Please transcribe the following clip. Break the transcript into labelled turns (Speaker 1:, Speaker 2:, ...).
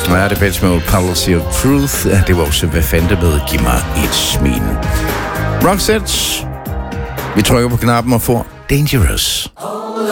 Speaker 1: Ja, det bedste med Policy of Truth. Det var også, hvad fanden det med? Giv mig et smil. Roxette. Vi trykker på knappen og får Dangerous.